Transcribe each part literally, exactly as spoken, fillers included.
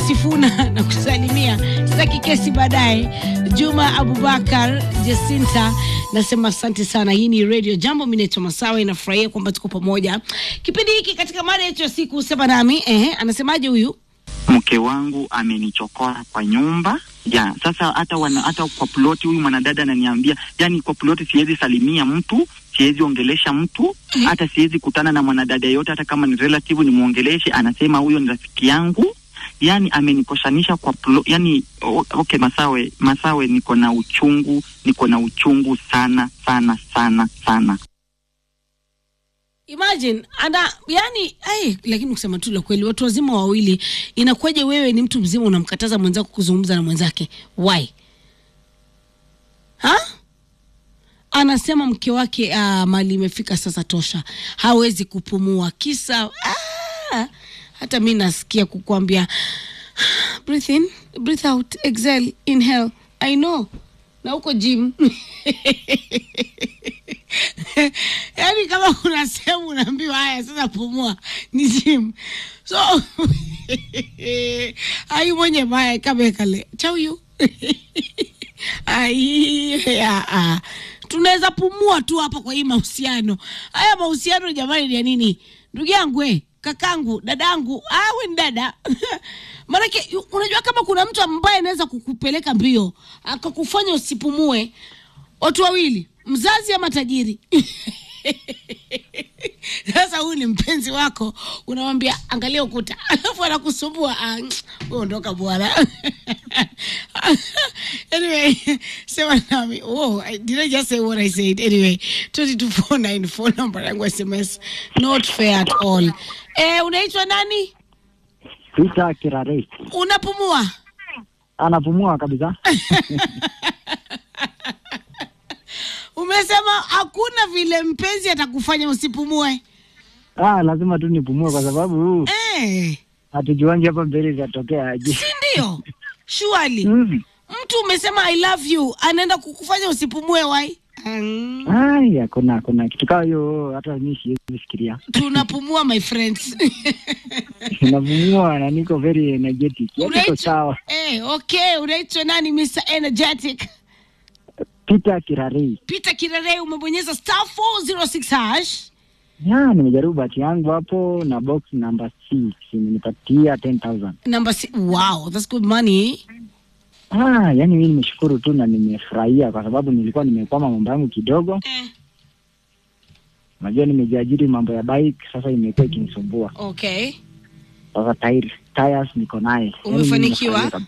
Sifuna na kusalimia. Sitaki kesi baadaye. Juma Abubakar, Jacinta, nasema asante sana. Hii ni Radio Jambo, mimi naitwa Masawe, nafurahia kwamba tuko pamoja. Kipindi hiki katika mada yetu ya siku sema nami, ehe, anasemaje huyu? Mke wangu amenichokora kwa nyumba. Ya, sasa hata wana, hata kwa ploti huyu mwanadada ananiambia, yani kwa ploti siwezi salimia mtu, siwezi ongelesha mtu, hata siwezi kutana na mwanadada yote hata kama ni relative ni muongeleshe, anasema huyo ni rafiki yangu. Yani amenikoshanisha kwa ploti, yani okay Masawe, Masawe niko na uchungu, niko na uchungu sana sana sana sana. Imagine, ana, yani, ay, lakini kusema tu la kweli, watu wazima wawili, inakuwaje wewe ni mtu mzima unamkataza mwenzako kuzungumza na mwenzake? Why? Ha? Anasema mke wake, ah, mali imefika sasa tosha. Hawezi kupumua. Kisa, ah, hata mimi nasikia kukuambia, breathe in, breathe out, exhale, inhale. I know. Na uko gym. Yani kama kuna sehemu unaambiwa haya sasa pumua ni gym. So ayu mwenye baya kama kale. Chao yu. Ai ya ah. Tunaweza pumua tu hapa kwa hii mahusiano. Haya mahusiano jamani ni ya nini? Ndugu yangu eh, kakangu, dadangu, awe ni dada. Maana unajua kama kuna mtu ambaye anaweza kukupeleka mbio, akakufanya usipumue, watu wawili, mzazi ama tajiri. Sasa huyu ni mpenzi wako, unamwambia angalia ukuta, alafu anakusumbua, ah, ondoka bwana. Anyway, sema nami. Oh, I, did I just say what I said? Anyway, two two four nine four number yangu S M S. Not fair at all. Eh, unaitwa nani? Peter Kirarei. Unapumua? Anapumua kabisa. Umesema hakuna vile mpenzi atakufanya usipumue. Ah, lazima tu nipumue kwa sababu eh hatujuangi hapa mbele zitatokea aje. Si ndio? Surely. Mm. Mtu umesema I love you, anaenda kukufanya usipumue why? Mm. Ai, kuna kuna kitu kama hiyo hata mimi siwezi fikiria. Tunapumua my friends. Tunapumua na niko very energetic. Niko sawa. Eh, okay, unaitwa nani mister Energetic? Peter Kirarei. Peter Kirarei, umebonyeza star four oh six hash. Ya, nimejaribu bahati yangu hapo na box number six nimenipatia ten thousand. Number six. Wow, that's good money. Ah, yani mimi nimeshukuru tu na nimefurahia kwa sababu nilikuwa nimekwama mambo yangu kidogo. Eh. Najua nimejiajiri mambo ya bike, sasa imekuwa ikinisumbua. Okay. Sasa tires, tires niko naye. Umefanikiwa? Yani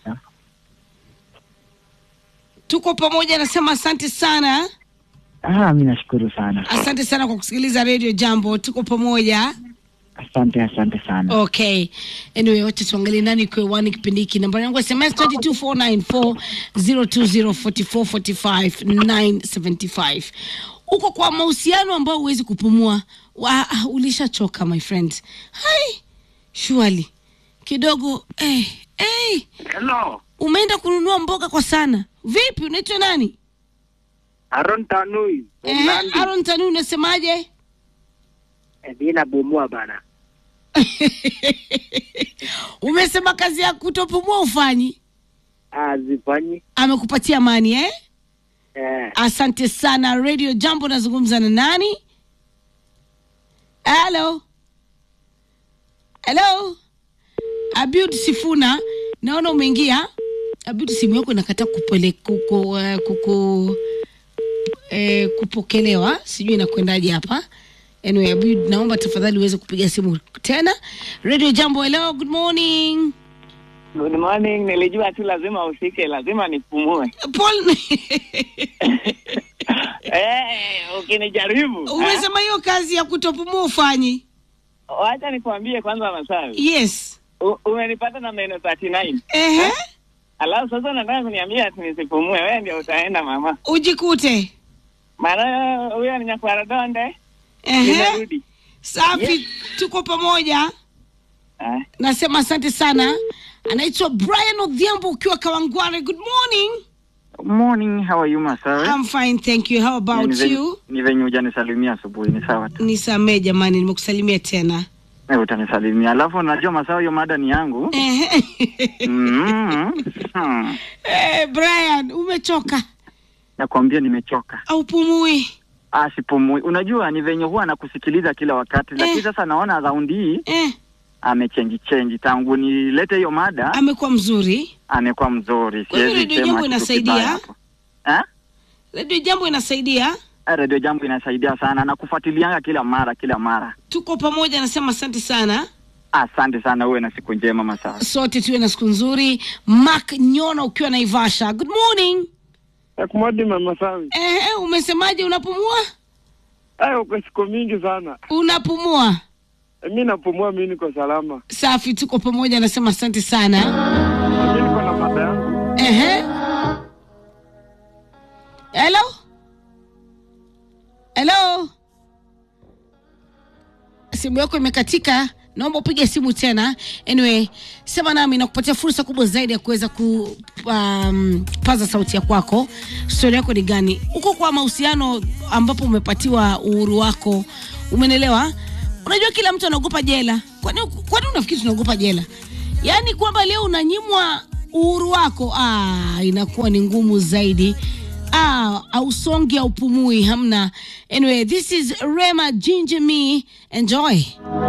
tuko pamoja, nasema asante sana. Ah, mimi nashukuru sana. Asante sana kwa kusikiliza Radio Jambo. Tuko pamoja. Asante, asante sana. Okay. Anyway, wacha tuangalie nani kwa wani kipindi hiki. Namba yangu S M S two two four nine four zero two zero four four four five nine seven five. Uko kwa mahusiano ambao huwezi kupumua. Wa, ulishachoka my friends. Hai. Surely. Kidogo eh eh. Hello. Umeenda kununua mboga kwa sana. Vipi, unaitwa nani? Aaron Tanui. Eh, Aaron Tanui, unasemaje? Eh, bila bumua bana. Umesema kazi ya kutopumua ufanyi? Ah, zifanyi. Amekupatia amani eh? Eh. Asante sana. Radio Jambo, nazungumza na nani? Hello. Hello. Abiud Sifuna, naona umeingia. Abiud, simu yako inakataa kupele kuko kuko eh kupokelewa. Sijui inakwendaje hapa. Anyway, Abiud, naomba tafadhali uweze kupiga simu tena. Radio Jambo, hello, good morning. Good morning, nilijua tu lazima ufike, lazima nipumue. Paul. Eh, ukinijaribu. Umesema hiyo kazi ya kutopumua ufanyi? Wacha nikwambie kwanza Masawe. Yes. U, umenipata na meno thirty nine. Ehe. Alafu sasa nataka kuniambia ati nisipumue, wewe ndio utaenda mama. Ujikute. Mara huyo ni nyakwara donde. Ehe. Safi, yes. Tuko pamoja. Eh. Nasema asante sana. Anaitwa Brian Odhiambo ukiwa Kawangware. Good morning. Good morning, how are you Masawe? I'm fine, thank you. How about ni you? Ni venye hujanisalimia asubuhi, ni sawa tu. Nisamee jamani, nimekusalimia tena. Eh, utanisalimia. Alafu unajua masawa hiyo mada ni yangu. Eh. Mm. Hmm. Eh, Brian, umechoka? Nakwambia nimechoka. Au pumui? Ah, sipumui. Unajua ni venye huwa nakusikiliza kila wakati, lakini Eh. sasa naona round hii Eh. amechange change tangu nilete hiyo mada. Amekuwa mzuri. Amekuwa mzuri. Kwa hiyo Radio Jambo kitu inasaidia? kibaya hapo. Eh? Radio Jambo inasaidia? Eh, Radio Jambo inasaidia sana na kufuatilianga kila mara kila mara. Tuko pamoja, nasema asante sana. Asante sana, uwe na siku njema masawa. Sote tuwe na siku nzuri. Mark Nyono ukiwa Naivasha. Good morning. Kumadi mama Sawi. Eh, umesemaje, unapumua? Ai, uko siku mingi sana. Unapumua? E, mimi napumua, mimi niko salama. Safi, tuko pamoja, nasema asante sana. Mimi niko na mada yangu. Ehe. Hello? Hello? Simu yako imekatika. Naomba upige simu tena. Anyway, sema nami na kupatia fursa kubwa zaidi ya kuweza ku um, paza sauti ya kwako. Story yako ni gani? Uko kwa mahusiano ambapo umepatiwa uhuru wako. Umenelewa? Unajua kila mtu anaogopa jela. Kwani kwani unafikiri tunaogopa jela? Yaani kwamba leo unanyimwa uhuru wako, ah, inakuwa ni ngumu zaidi. Ah, au songi au pumui hamna. Anyway, this is Rema Ginger Me. Enjoy.